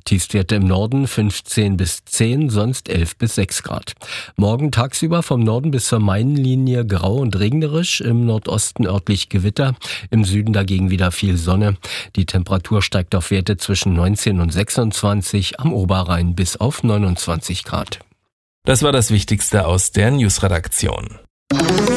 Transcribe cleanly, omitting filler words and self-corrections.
Tiefstwerte im Norden 15 bis 10, sonst 11 bis 6 Grad. Morgen tagsüber vom Norden bis zur Mainlinie grau und regnerisch, im Nordosten örtlich Gewitter, im Süden dagegen wieder viel Sonne. Die Temperatur steigt auf Werte zwischen 19 und 26, am Oberrhein bis auf 29 Grad. Das war das Wichtigste aus der News-Redaktion.